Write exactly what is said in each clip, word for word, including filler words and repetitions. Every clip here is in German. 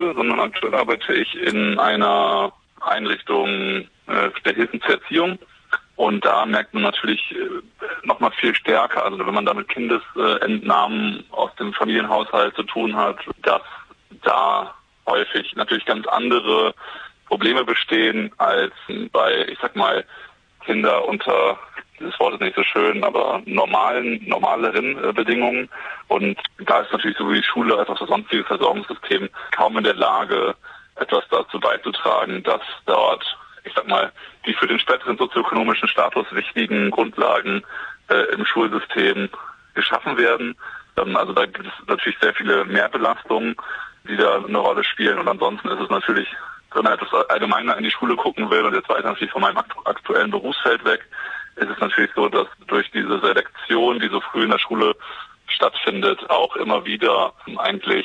Schule, sondern aktuell arbeite ich in einer Einrichtung äh, der Hilfen zur Erziehung. Und da merkt man natürlich äh, noch mal viel stärker, also wenn man da mit Kindesentnahmen aus dem Familienhaushalt zu tun hat, dass da häufig natürlich ganz andere Probleme bestehen als bei, ich sag mal, Kinder unter, dieses Wort ist nicht so schön, aber normalen, normaleren äh, Bedingungen. Und da ist natürlich sowohl die Schule als auch das sonstige Versorgungssystem kaum in der Lage, etwas dazu beizutragen, dass dort, ich sag mal, die für den späteren sozioökonomischen Status wichtigen Grundlagen äh, im Schulsystem geschaffen werden. Ähm, also da gibt es natürlich sehr viele Mehrbelastungen, die da eine Rolle spielen. Und ansonsten ist es natürlich, wenn man etwas allgemeiner in die Schule gucken will und jetzt weiter natürlich von meinem aktuellen Berufsfeld weg, ist es natürlich so, dass durch diese Selektion, die so früh in der Schule stattfindet, auch immer wieder eigentlich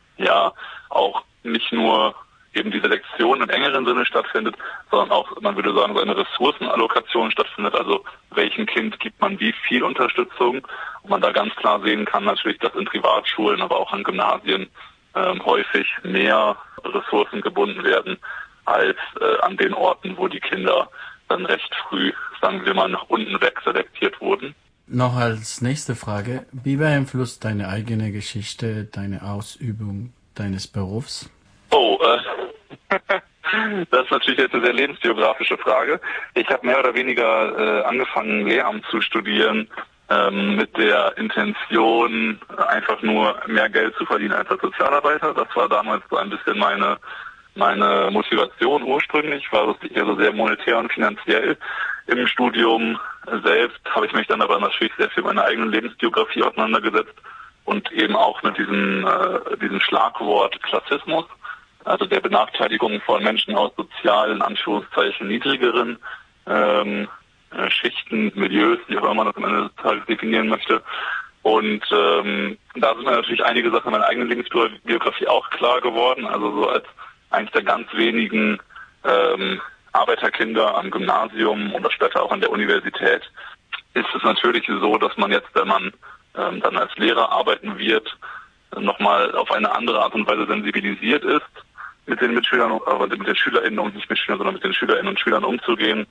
ja auch nicht nur eben die Selektion im engeren Sinne stattfindet, sondern auch, man würde sagen, so eine Ressourcenallokation stattfindet, also welchem Kind gibt man wie viel Unterstützung, und man da ganz klar sehen kann natürlich, dass in Privatschulen, aber auch an Gymnasien ähm, häufig mehr Ressourcen gebunden werden als äh, an den Orten, wo die Kinder dann recht früh, sagen wir mal, nach unten weg selektiert wurden. Noch als nächste Frage, wie beeinflusst deine eigene Geschichte deine Ausübung deines Berufs? Oh, äh, das ist natürlich jetzt eine sehr lebensbiografische Frage. Ich habe mehr oder weniger äh, angefangen, Lehramt zu studieren, ähm, mit der Intention, einfach nur mehr Geld zu verdienen als als Sozialarbeiter. Das war damals so ein bisschen meine meine Motivation ursprünglich, war das eher so sehr monetär und finanziell. Im Studium selbst habe ich mich dann aber natürlich sehr viel mit meiner eigenen Lebensbiografie auseinandergesetzt und eben auch mit diesem, äh, diesem Schlagwort Klassismus, also der Benachteiligung von Menschen aus sozial, in Anführungszeichen, niedrigeren ähm, äh, Schichten, Milieus, wie auch immer man das am Ende des Tages definieren möchte. Und ähm, da sind mir natürlich einige Sachen in meiner eigenen Lebensbiografie auch klar geworden, also so als eines der ganz wenigen ähm, Arbeiterkinder am Gymnasium oder später auch an der Universität ist es natürlich so, dass man jetzt, wenn man ähm, dann als Lehrer arbeiten wird, nochmal auf eine andere Art und Weise sensibilisiert ist, mit den Mitschülern, aber mit den SchülerInnen und nicht Mitschülern, sondern mit den SchülerInnen und Schülern umzugehen,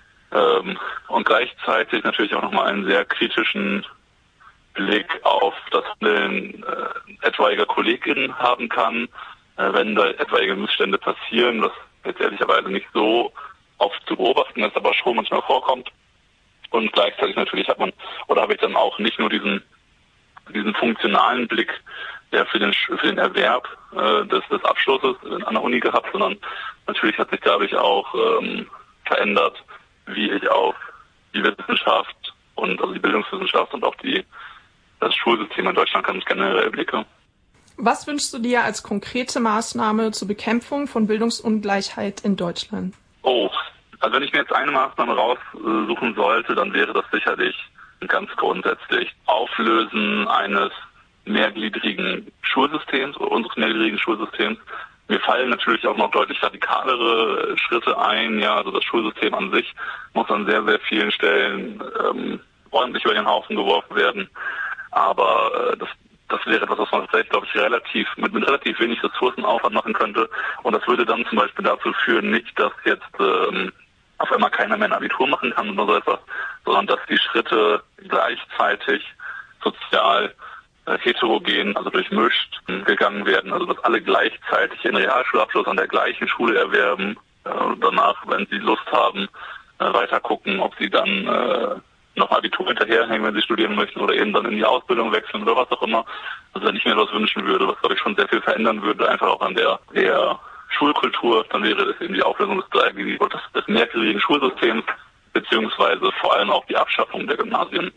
ähm, und gleichzeitig natürlich auch nochmal einen sehr kritischen Blick auf das Handeln äh, etwaiger KollegInnen haben kann, äh, wenn da etwaige Missstände passieren, was jetzt ehrlicherweise nicht so oft zu beobachten ist, aber schon manchmal vorkommt. Und gleichzeitig natürlich hat man, oder habe ich dann auch nicht nur diesen diesen funktionalen Blick, der für den für den Erwerb äh, des, des Abschlusses an der Uni gehabt, sondern natürlich hat sich dadurch auch ähm, verändert, wie ich auf die Wissenschaft und also die Bildungswissenschaft und auch die das Schulsystem in Deutschland ganz generell blicke. Was wünschst du dir als konkrete Maßnahme zur Bekämpfung von Bildungsungleichheit in Deutschland? Oh, also wenn ich mir jetzt eine Maßnahme raussuchen sollte, dann wäre das sicherlich ganz grundsätzlich Auflösen eines mehrgliedrigen Schulsystems oder unseres mehrgliedrigen Schulsystems. Mir fallen natürlich auch noch deutlich radikalere Schritte ein. Ja, also das Schulsystem an sich muss an sehr, sehr vielen Stellen ähm, ordentlich über den Haufen geworfen werden. Aber äh, das Das wäre etwas, was man vielleicht, glaube ich, relativ mit, mit relativ wenig Ressourcenaufwand machen könnte. Und das würde dann zum Beispiel dazu führen, nicht, dass jetzt ähm, auf einmal keiner mehr ein Abitur machen kann oder so etwas, sondern dass die Schritte gleichzeitig sozial äh, heterogen, also durchmischt, äh, gegangen werden. Also dass alle gleichzeitig ihren Realschulabschluss an der gleichen Schule erwerben, äh, danach, wenn sie Lust haben, äh, weiter gucken, ob sie dann äh, noch Abitur hinterherhängen, wenn sie studieren möchten, oder eben dann in die Ausbildung wechseln oder was auch immer. Also wenn ich mir das wünschen würde, was glaube ich schon sehr viel verändern würde, einfach auch an der, der Schulkultur, dann wäre das eben die Auflösung des Dreieckig- des, des mehrgliedrigen Schulsystems, beziehungsweise vor allem auch die Abschaffung der Gymnasien.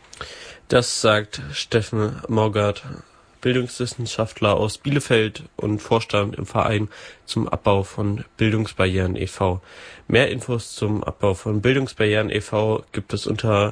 Das sagt Steffen Maugart, Bildungswissenschaftler aus Bielefeld und Vorstand im Verein zum Abbau von Bildungsbarrieren e V Mehr Infos zum Abbau von Bildungsbarrieren e V gibt es unter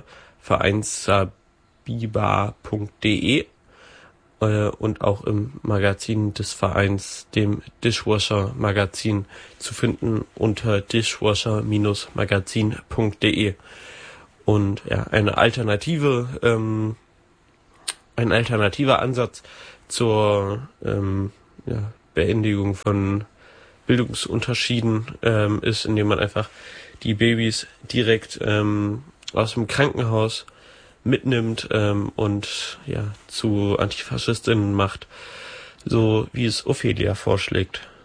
vereinssabiba punkt de äh, und auch im Magazin des Vereins, dem Dishwasher Magazin, zu finden unter dishwasher Bindestrich magazin punkt de. Und ja, eine alternative, ähm, ein alternativer Ansatz zur ähm, ja, Beendigung von Bildungsunterschieden ähm, ist, indem man einfach die Babys direkt ähm, aus dem Krankenhaus mitnimmt ähm, und ja zu Antifaschistinnen macht, so wie es Ophelia vorschlägt.